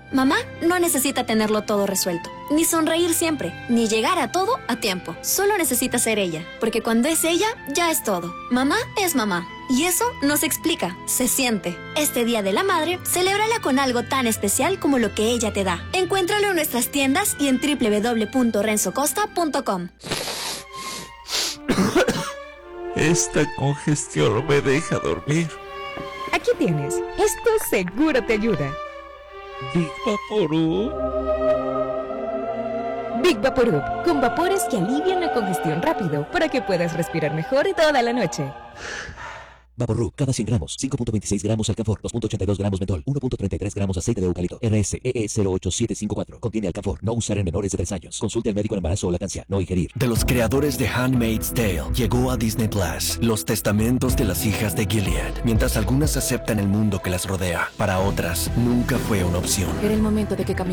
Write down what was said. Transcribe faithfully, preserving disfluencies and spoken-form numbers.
Mamá no necesita tenerlo todo resuelto, ni sonreír siempre, ni llegar a todo a tiempo. Solo necesita ser ella, porque cuando es ella, ya es todo. Mamá es mamá. Y eso no se explica, se siente. Este Día de la Madre, celébrala con algo tan especial como lo que ella te da. Encuéntralo en nuestras tiendas y en doble u doble u doble u punto renzo costa punto com. Esta congestión me deja dormir. Aquí tienes. Esto seguro te ayuda. Big Vaporub. Big Vaporub, con vapores que alivian la congestión rápido para que puedas respirar mejor toda la noche. Vaporub, cada cien gramos, cinco punto veintiséis gramos alcanfor, dos punto ochenta y dos gramos mentol, uno punto treinta y tres gramos aceite de eucalipto. R S E E cero ocho siete cinco cuatro. Contiene alcanfor. No usar en menores de tres años. Consulte al médico en embarazo o lactancia. No ingerir. De los creadores de Handmaid's Tale, llegó a Disney Plus Los Testamentos de las Hijas de Gilead. Mientras algunas aceptan el mundo que las rodea, para otras nunca fue una opción. Era el momento de que cambiara.